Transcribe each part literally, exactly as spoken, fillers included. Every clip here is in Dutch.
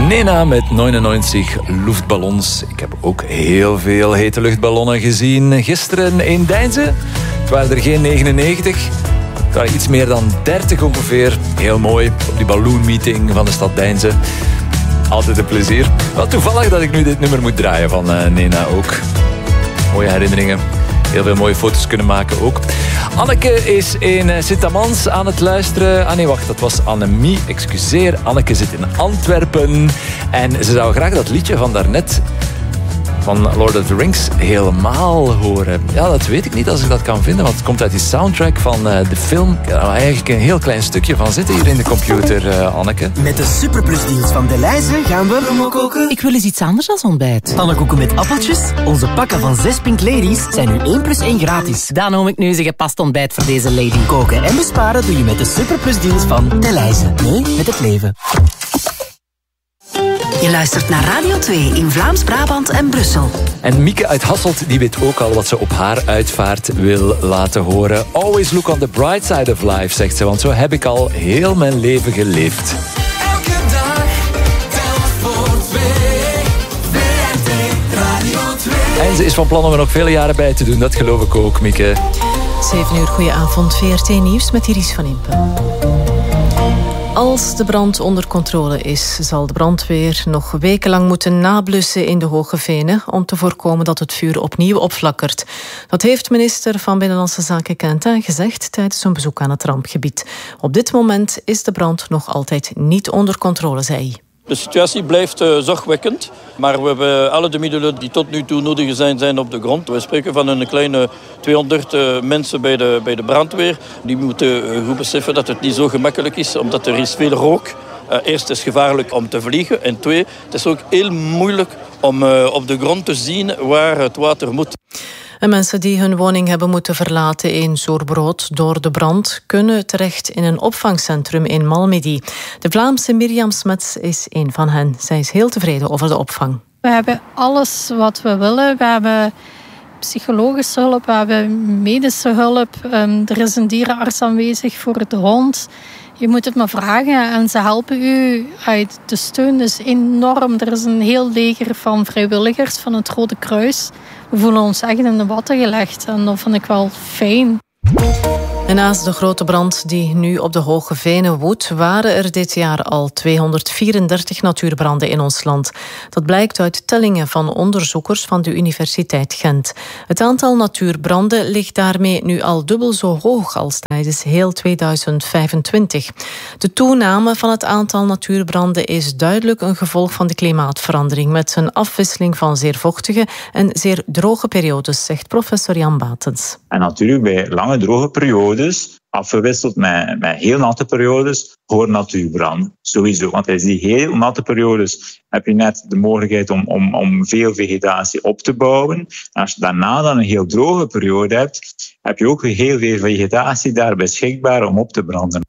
Nena met negenennegentig luchtballons. Ik heb ook heel veel hete luchtballonnen gezien. Gisteren in Deinze. Het waren er geen negenennegentig. Het waren iets meer dan dertig ongeveer. Heel mooi. Op die balloonmeeting van de stad Deinze. Altijd een plezier. Wel toevallig dat ik nu dit nummer moet draaien van uh, Nena ook. Mooie herinneringen. Heel veel mooie foto's kunnen maken ook. Anneke is in Sint-Amans aan het luisteren. Ah nee, wacht, dat was Annemie. Excuseer, Anneke zit in Antwerpen. En ze zou graag dat liedje van daarnet, van Lord of the Rings, helemaal horen. Ja, dat weet ik niet als ik dat kan vinden, want het komt uit die soundtrack van uh, de film. Er is eigenlijk een heel klein stukje van zitten hier in de computer, uh, Anneke. Met de Superplusdeals van Delhaize gaan we koken. Ik wil eens iets anders dan ontbijt. Pannenkoeken met appeltjes. Onze pakken van zes Pink Ladies zijn nu één plus één gratis. Dan noem ik nu eens een gepast ontbijt voor deze lady. Koken en besparen doe je met de Superplusdeals van Delhaize. Mee met het leven. Je luistert naar Radio twee in Vlaams-Brabant en Brussel. En Mieke uit Hasselt die weet ook al wat ze op haar uitvaart wil laten horen. Always look on the bright side of life, zegt ze. Want zo heb ik al heel mijn leven geleefd. Elke dag, tel voor twee. V R T Radio twee. En ze is van plan om er nog vele jaren bij te doen. Dat geloof ik ook, Mieke. zeven uur, goedenavond. V R T Nieuws met Iris van Impen. Als de brand onder controle is, zal de brandweer nog wekenlang moeten nablussen in de Hoge Venen om te voorkomen dat het vuur opnieuw opflakkert. Dat heeft minister van Binnenlandse Zaken Quentin gezegd tijdens een bezoek aan het rampgebied. Op dit moment is de brand nog altijd niet onder controle, zei hij. De situatie blijft uh, zorgwekkend, maar we hebben alle de middelen die tot nu toe nodig zijn, zijn op de grond. We spreken van een kleine tweehonderd uh, mensen bij de, bij de brandweer. Die moeten uh, goed beseffen dat het niet zo gemakkelijk is, omdat er is veel rook. Uh, eerst is het gevaarlijk om te vliegen en twee, het is ook heel moeilijk om uh, op de grond te zien waar het water moet. En mensen die hun woning hebben moeten verlaten in Zoerbrood door de brand kunnen terecht in een opvangcentrum in Malmedy. De Vlaamse Mirjam Smets is een van hen. Zij is heel tevreden over de opvang. We hebben alles wat we willen. We hebben psychologische hulp, we hebben medische hulp. Um, er is een dierenarts aanwezig voor de hond. Je moet het maar vragen en ze helpen u. De steun is enorm. Er is een heel leger van vrijwilligers van het Rode Kruis. We voelen ons echt in de watten gelegd en dat vind ik wel fijn. En naast de grote brand die nu op de Hoge Venen woedt, waren er dit jaar al tweehonderdvierendertig natuurbranden in ons land. Dat blijkt uit tellingen van onderzoekers van de Universiteit Gent. Het aantal natuurbranden ligt daarmee nu al dubbel zo hoog als tijdens heel tweeduizend vijfentwintig. De toename van het aantal natuurbranden is duidelijk een gevolg van de klimaatverandering, met een afwisseling van zeer vochtige en zeer droge periodes, zegt professor Jan Batens. En natuurlijk bij lange droge periodes, afgewisseld met, met heel natte periodes, voor natuurbrand. Sowieso, want tijdens die heel natte periodes heb je net de mogelijkheid om, om, om veel vegetatie op te bouwen. En als je daarna dan een heel droge periode hebt, heb je ook heel veel vegetatie daar beschikbaar om op te branden.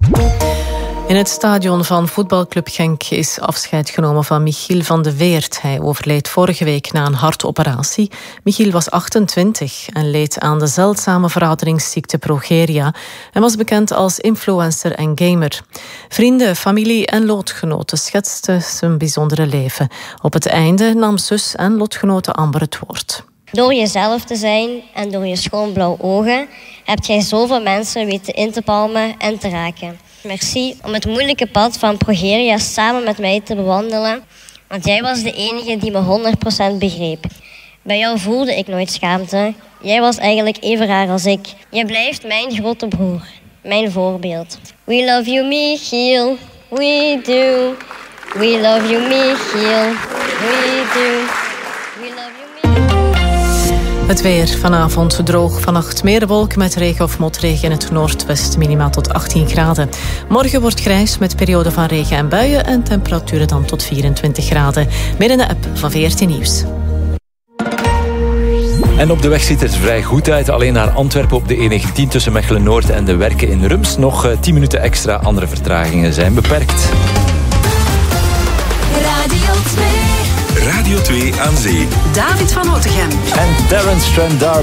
In het stadion van voetbalclub Genk is afscheid genomen van Michiel van de Weert. Hij overleed vorige week na een hartoperatie. Michiel was achtentwintig en leed aan de zeldzame verouderingsziekte progeria en was bekend als influencer en gamer. Vrienden, familie en lotgenoten schetsten zijn bijzondere leven. Op het einde nam zus en lotgenote Amber het woord. Door jezelf te zijn en door je schoonblauwe ogen heb jij zoveel mensen weten in te palmen en te raken. Merci om het moeilijke pad van progeria samen met mij te bewandelen, want jij was de enige die me honderd procent begreep. Bij jou voelde ik nooit schaamte. Jij was eigenlijk even raar als ik. Je blijft mijn grote broer, mijn voorbeeld. We love you, Michiel. We do. We love you, Michiel. We do. We love you. Het weer vanavond droog, vannacht meer wolken met regen of motregen in het noordwest, minimaal tot achttien graden. Morgen wordt grijs met perioden van regen en buien en temperaturen dan tot vierentwintig graden. Meer in de app van V R T Nieuws. En op de weg ziet het er vrij goed uit. Alleen naar Antwerpen op de E negentien tussen Mechelen-Noord en de Werken in Rums. Nog tien minuten extra, andere vertragingen zijn beperkt. Radio twee. Radio twee aan zee. David van Otegem En Terence Trent D'Arby.